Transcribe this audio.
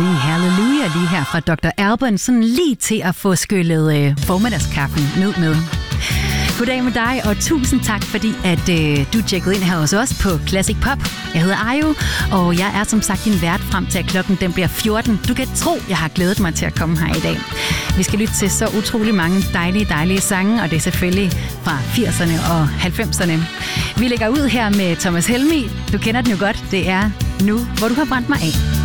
Sing Hallelujah lige her fra Dr. Alban, sådan lige til at få skyllet formiddagskaffen ned med. Goddag med dig, og tusind tak, fordi at du tjekkede ind her hos os på Classic Pop. Jeg hedder Ayo, og jeg er som sagt din vært frem til, at klokken den bliver 14. Du kan tro, jeg har glædet mig til at komme her i dag. Vi skal lytte til så utrolig mange dejlige sange, og det er selvfølgelig fra 80'erne og 90'erne. Vi lægger ud her med Thomas Helmig. Du kender den jo godt. Det er Nu, hvor du har brændt mig af.